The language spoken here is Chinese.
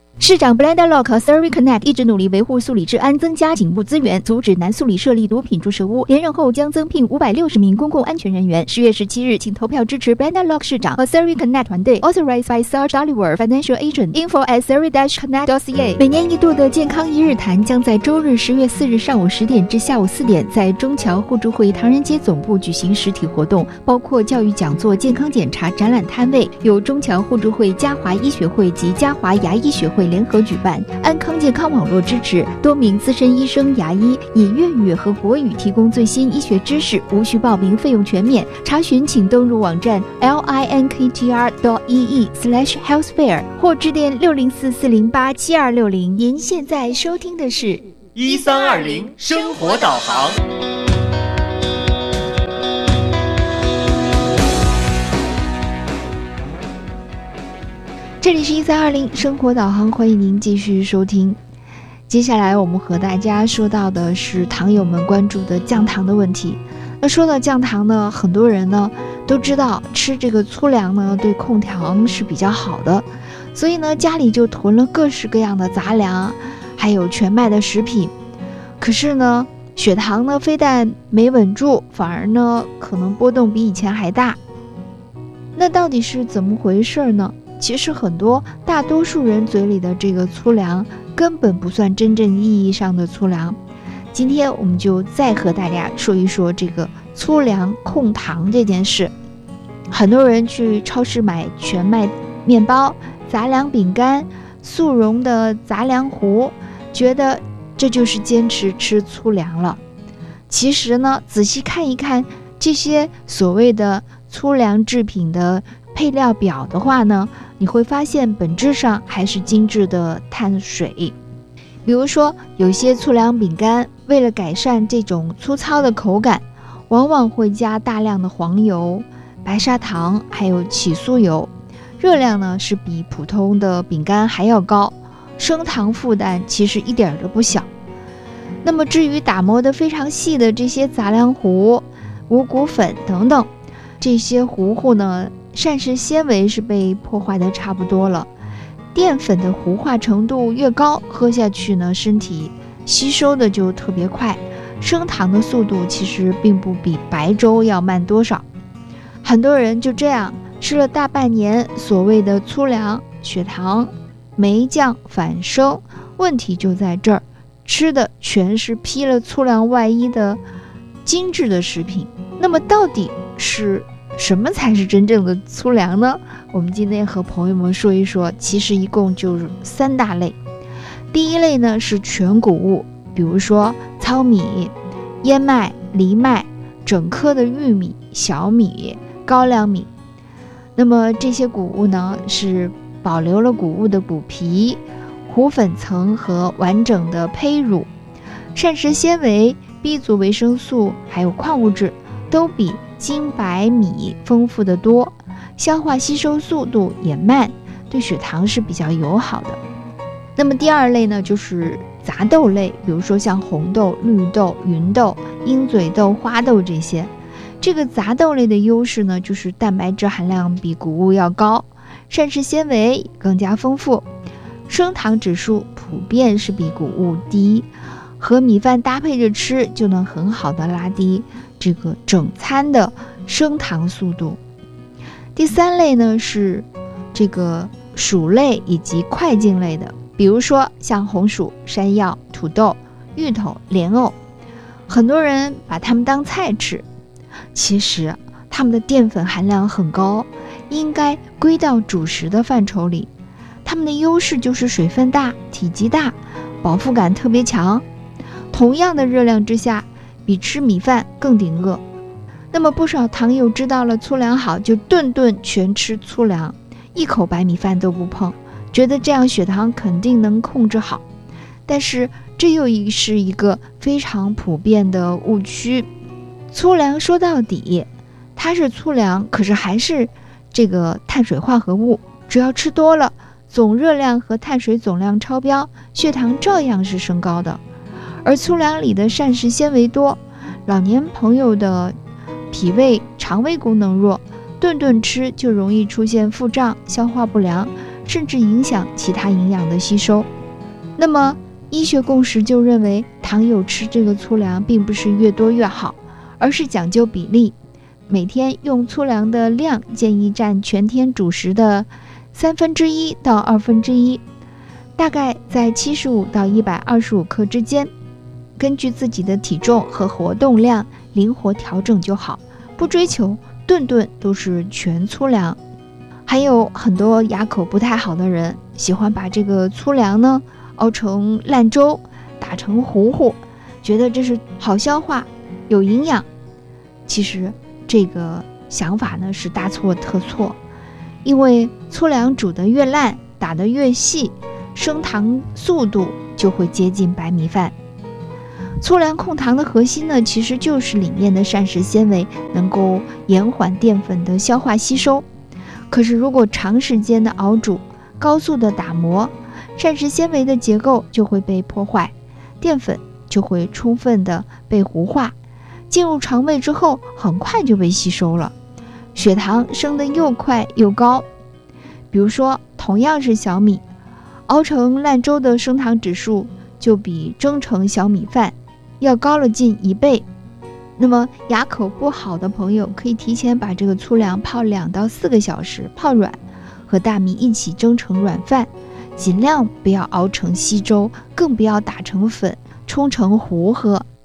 市长 BlenderLock 和 Surrey Connect 一直努力维护素里治安，增加警务资源，阻止南素里设立毒品注射屋。连任后将增聘560名公共安全人员。10月17日，请投票支持 BlenderLock 市长和 Surrey Connect 团队。Authorized by Sarge Oliver, Financial Agent. Info at surrey-connect.ca。每年一度的健康一日谈将在周日10月4日上午10点至下午4点，在中侨互助会唐人街总部举行实体活动，包括教育讲座、健康检查、展览摊位，由中侨互助会、嘉华医学会及嘉华牙医学会联合举办，安康健康网络支持，多名资深医生、牙医以粤语和国语提供最新医学知识，无需报名，费用全免。查询请登入网站 linktrr.ee/healthfair 或致电604-408-7260。您现在收听的是 1320生活导航。 这里是1320生活导航，欢迎您继续收听。接下来我们和大家说到的是糖友们关注的降糖的问题。那说到降糖呢，很多人呢都知道吃这个粗粮呢对控糖是比较好的，所以呢家里就囤了各式各样的杂粮，还有全麦的食品。可是呢血糖呢非但没稳住，反而呢可能波动比以前还大。那到底是怎么回事呢？其实大多数人嘴里的这个粗粮根本不算真正意义上的粗粮。今天我们就再和大家说一说这个粗粮控糖这件事。很多人去超市买全麦面包、杂粮饼干、速溶的杂粮糊，觉得这就是坚持吃粗粮了。其实呢，仔细看一看这些所谓的粗粮制品的配料表的话呢，你会发现本质上还是精致的碳水。比如说有些粗粮饼干为了改善这种粗糙的口感，往往会加大量的黄油、白砂糖还有起酥油，热量呢是比普通的饼干还要高，升糖负担其实一点都不小。那么至于打磨的非常细的这些杂粮糊、五谷粉等等，这些糊呢膳食纤维是被破坏的差不多了，淀粉的糊化程度越高，喝下去呢身体吸收的就特别快，升糖的速度其实并不比白粥要慢多少。很多人就这样吃了大半年所谓的粗粮，血糖没降反升，问题就在这儿，吃的全是披了粗粮外衣的精致的食品。那么到底是什么才是真正的粗粮呢？我们今天和朋友们说一说，其实一共就是3大类。第一类呢是全谷物，比如说糙米、燕麦、藜麦、整颗的玉米、小米、高粱米。那么这些谷物呢是保留了谷物的谷皮、糊粉层和完整的胚乳，膳食纤维、B 族维生素还有矿物质都比精白米丰富得多，消化吸收速度也慢，对血糖是比较友好的。那么第二类呢就是杂豆类，比如说像红豆、绿豆、芸豆、鹰嘴豆、花豆这些。这个杂豆类的优势呢就是蛋白质含量比谷物要高，膳食纤维更加丰富，升糖指数普遍是比谷物低，和米饭搭配着吃就能很好的拉低这个整餐的升糖速度。第三类呢是这个薯类以及块茎类的，比如说像红薯、山药、土豆、芋头、莲藕，很多人把它们当菜吃，其实它们的淀粉含量很高，应该归到主食的范畴里。它们的优势就是水分大、体积大、饱腹感特别强，同样的热量之下比吃米饭更顶饿。那么不少糖友知道了粗粮好，就顿顿全吃粗粮，一口白米饭都不碰，觉得这样血糖肯定能控制好。但是这又是一个非常普遍的误区。粗粮说到底它是粗粮，可是还是这个碳水化合物，只要吃多了，总热量和碳水总量超标，血糖照样是升高的。而粗粮里的膳食纤维多，老年朋友的脾胃肠胃功能弱，顿顿吃就容易出现腹胀、消化不良， 甚至影响其他营养的吸收。那么医学共识就认为，糖友吃这个粗粮并不是越多越好，而是讲究比例。每天用粗粮的量建议占全天主食的1/3到1/2，大概在75到125克之间，根据自己的体重和活动量灵活调整就好，不追求顿顿都是全粗粮。还有很多牙口不太好的人，喜欢把这个粗粮呢熬成烂粥，打成糊糊，觉得这是好消化有营养。其实这个想法呢是大错特错，因为粗粮煮得越烂，打得越细，升糖速度就会接近白米饭。粗粮控糖的核心呢，其实就是里面的膳食纤维能够延缓淀粉的消化吸收。可是如果长时间的熬煮，高速的打磨，膳食纤维的结构就会被破坏，淀粉就会充分的被糊化，进入肠胃之后很快就被吸收了，血糖升得又快又高。比如说同样是小米，熬成烂粥的升糖指数就比蒸成小米饭要高了近1倍。那么牙口不好的朋友可以提前把这个粗粮泡2到4个小时，泡软，和大米一起蒸成软饭，尽量不要熬成稀粥，更不要打成粉冲成糊喝，